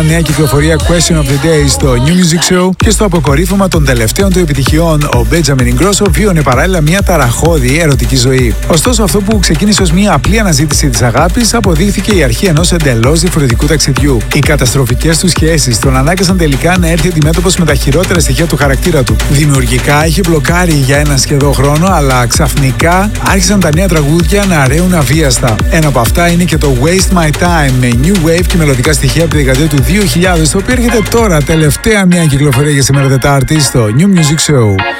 Νέα κυκλοφορία Question of the Day στο New Music Show και στο αποκορύφωμα των τελευταίων του επιτυχιών, ο Benjamin Ingrosso βίωνε παράλληλα μια ταραχώδη ερωτική ζωή. Ωστόσο, αυτό που ξεκίνησε ως μια απλή αναζήτηση της αγάπης αποδείχθηκε η αρχή ενός εντελώς διαφορετικού ταξιδιού. Οι καταστροφικές του σχέσεις τον ανάγκασαν τελικά να έρθει αντιμέτωπος με τα χειρότερα στοιχεία του χαρακτήρα του. Δημιουργικά είχε μπλοκάρει για ένα σχεδόν χρόνο, αλλά ξαφνικά άρχισαν τα νέα τραγούδια να ρέουν αβίαστα. Ένα από αυτά είναι και το Waste My Time με new wave και μελωδικά στοιχεία από τη δεκαετία του 2000, το οποίο έρχεται τώρα τελευταία μια κυκλοφορία για σήμερα Τετάρτη στο New Music Show.